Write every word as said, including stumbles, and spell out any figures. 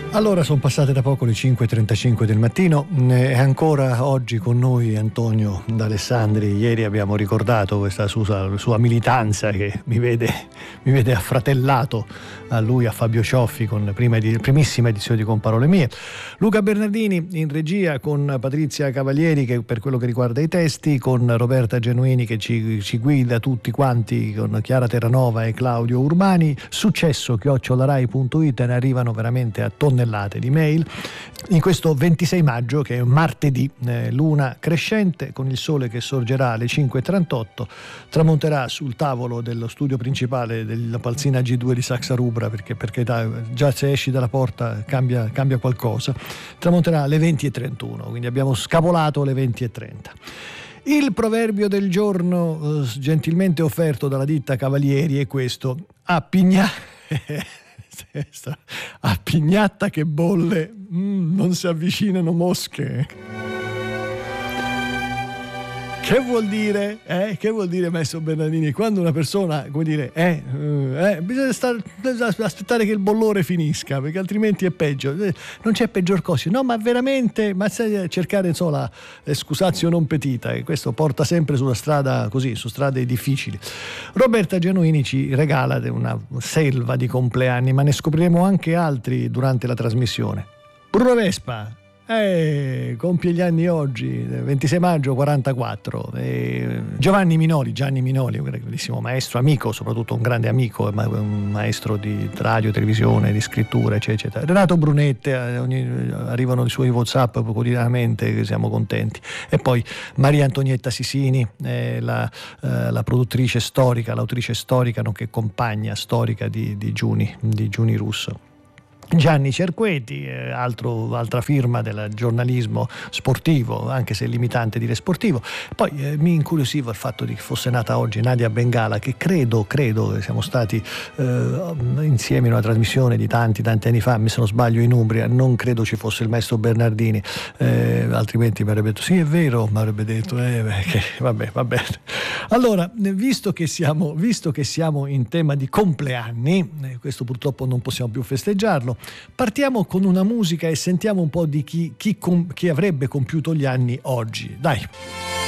Allora, sono passate da poco le cinque e trentacinque del mattino e ancora oggi con noi Antonio D'Alessandri. Ieri abbiamo ricordato questa sua, sua militanza che mi vede, mi vede affratellato a lui, a Fabio Cioffi, con prima edi- primissima edizione di Con Parole Mie. Luca Bernardini in regia, con Patrizia Cavalieri che per quello che riguarda i testi, con Roberta Genuini che ci, ci guida tutti quanti, con Chiara Terranova e Claudio Urbani. Successo chiocciolarai punto it, ne arrivano veramente a tonnellate di mail in questo ventisei maggio, che è martedì, eh, luna crescente con il sole che sorgerà alle cinque e trentotto, tramonterà sul tavolo dello studio principale della Palzina G due di Saxa Rubra, perché, perché già se esci dalla porta cambia, cambia qualcosa, tramonterà alle venti e trentuno, quindi abbiamo scapolato le venti e trenta. Il proverbio del giorno, eh, gentilmente offerto dalla ditta Cavalieri, è questo: a pigna a pignatta che bolle mm, non si avvicinano mosche. Che vuol dire? Eh? Che vuol dire, maestro Bernardini? Quando una persona, come dire, eh, eh, bisogna star, aspettare che il bollore finisca, perché altrimenti è peggio. Non c'è peggior cosa. No, ma veramente, ma cercare insomma la scusazio non petita, e questo porta sempre sulla strada così, su strade difficili. Roberta Genuini ci regala una selva di compleanni, ma ne scopriremo anche altri durante la trasmissione. Bruno Vespa Eh, compie gli anni oggi, ventisei maggio quarantaquattro. Eh, Giovanni Minoli, Gianni Minoli, un grandissimo maestro, amico, soprattutto un grande amico, ma un maestro di radio, televisione, di scrittura, eccetera. Renato Brunette, eh, ogni, arrivano i suoi WhatsApp quotidianamente, che siamo contenti. E poi Maria Antonietta Sisini, eh, la, eh, la produttrice storica, l'autrice storica, nonché compagna storica di, di Giuni, di Giuni Russo. Gianni Cerqueti, eh, altro, altra firma del giornalismo sportivo, anche se è limitante dire sportivo. Poi eh, mi incuriosiva il fatto di che fosse nata oggi Nadia Bengala, che credo, credo che siamo stati eh, insieme in una trasmissione di tanti, tanti anni fa, se non sbaglio in Umbria. Non credo ci fosse il maestro Bernardini, eh, altrimenti mi avrebbe detto sì, è vero, mi avrebbe detto eh, beh, che, vabbè, va bene. Allora, visto che siamo, visto che siamo in tema di compleanni, eh, questo purtroppo non possiamo più festeggiarlo, partiamo con una musica e sentiamo un po' di chi, chi, chi avrebbe compiuto gli anni oggi. Dai!